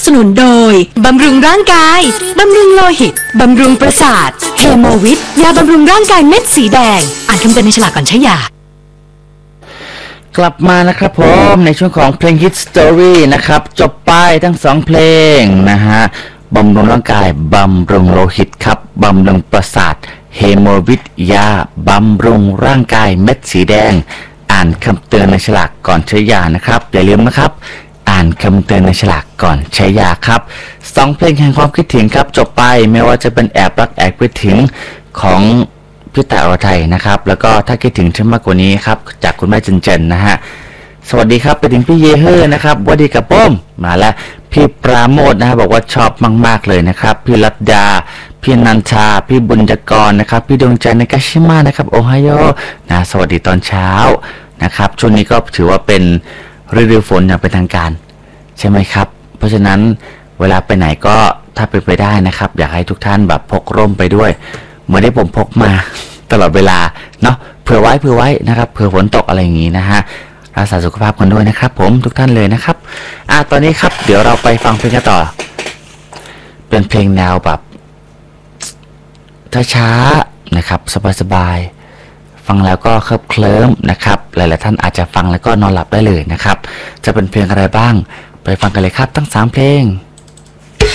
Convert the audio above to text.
สนุนโดยบำรุงร่างกายบำรุงโลหิตบำรุงประสาทเฮโมวิทยาบำรุงร่างกายเม็ดสีแดงอ่านคำเตือนในฉลากก่อนใช้ยากลับมานะครับผมในช่วงของเพลง Hit Story นะครับจบไปทั้ง2เพลงนะฮะบำรุงร่างกายบำรุงโลหิตครับบำรุงประสาทเฮโมวิทยาบำรุงร่างกายเม็ดสีแดงอ่านคำเตือนในฉลากก่อนใช้ยานะครับอย่าลืมนะครับอ่านคำเตือนในฉลากก่อนใช้ยาครับ2เพลงแห่งความคิดถึงครับจบไปไม่ว่าจะเป็นแอบรักแอบคิดถึงของพี่แต่อรไทยนะครับแล้วก็ถ้าคิดถึงฉันมากกว่านี้ครับจากคุณแม่เจนนะฮะสวัสดีครับไปถึงพี่เยเฮอร์นะครับวัสดีกับป้อมมาแล้วพี่ปราโมทนะบอกว่าชอบมากๆเลยนะครับพี่รัตดาพี่นันทาพี่บุญจกรนะครับพี่ดวงใจในกาชิมานะครับโอไฮโอนะสวัสดีตอนเช้านะครับช่วงนี้ก็ถือว่าเป็นฤดูฝนอย่างเป็นทางการใช่ไหมครับเพราะฉะนั้นเวลาไปไหนก็ถ้าเป็นไปได้นะครับอยากให้ทุกท่านแบบพกร่มไปด้วยเหมือนที่ผมพกมาตลอดเวลาเนาะเผื่อไว้นะครับเผื่อฝนตกอะไรอย่างนี้นะฮะรักษาสุขภาพกันด้วยนะครับผมทุกท่านเลยนะครับตอนนี้ครับเดี๋ยวเราไปฟังเพลงกันต่อเป็นเพลงแนวแบบช้าๆนะครับสบายๆฟังแล้วก็เคลิ้มนะครับหลายๆท่านอาจจะฟังแล้วก็นอนหลับได้เลยนะครับจะเป็นเพลงอะไรบ้างไปฟังกันเลยครับทั้ง3เพลง